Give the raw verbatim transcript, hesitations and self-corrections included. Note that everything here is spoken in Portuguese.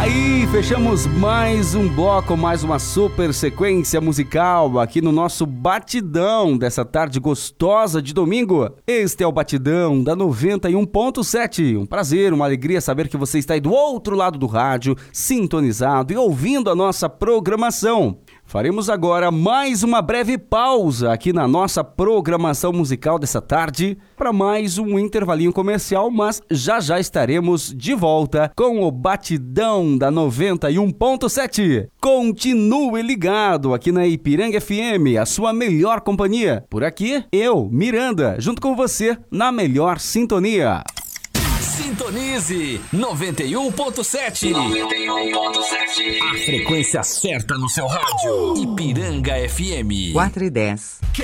aí, fechamos mais um bloco, mais uma super sequência musical aqui no nosso Batidão dessa tarde gostosa de domingo. Este é o Batidão da noventa e um ponto sete. Um prazer, uma alegria saber que você está aí do outro lado do rádio, sintonizado e ouvindo a nossa programação. Faremos agora mais uma breve pausa aqui na nossa programação musical dessa tarde para mais um intervalinho comercial, mas já já estaremos de volta com o Batidão da noventa e um ponto sete. Continue ligado aqui na Ipiranga F M, a sua melhor companhia. Por aqui, eu, Miranda, junto com você na melhor sintonia. Sintonize noventa e um ponto sete. noventa e um ponto sete. A frequência certa no seu rádio. Ipiranga F M. quatro e dez.